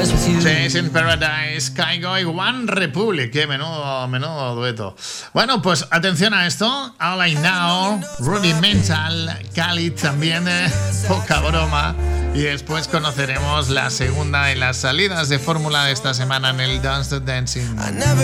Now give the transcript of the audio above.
Chase in Paradise, Kygo y One Republic. Qué menudo dueto. Bueno, pues atención a esto. All I Know, Rudimental, Khalid también, poca broma. Y después conoceremos la segunda de las salidas de fórmula de esta semana en el Dance to Dancing.